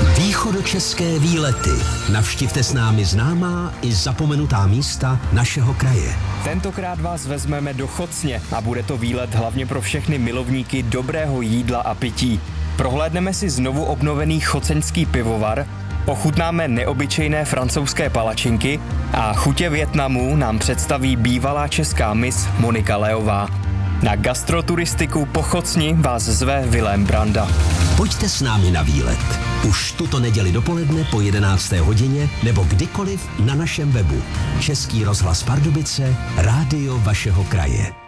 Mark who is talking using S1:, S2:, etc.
S1: Východočeské výlety. Navštivte s námi známá i zapomenutá místa našeho kraje.
S2: Tentokrát vás vezmeme do Chocně a bude to výlet hlavně pro všechny milovníky dobrého jídla a pití. Prohlédneme si znovu obnovený choceňský pivovar, ochutnáme neobyčejné francouzské palačinky a chutě Vietnamu nám představí bývalá česká miss Monika Leová. Na gastroturistiku po Chocni vás zve Vilém Branda.
S1: Pojďte s námi na výlet. Už tuto neděli dopoledne po 11. hodině nebo kdykoliv na našem webu. Český rozhlas Pardubice, rádio vašeho kraje.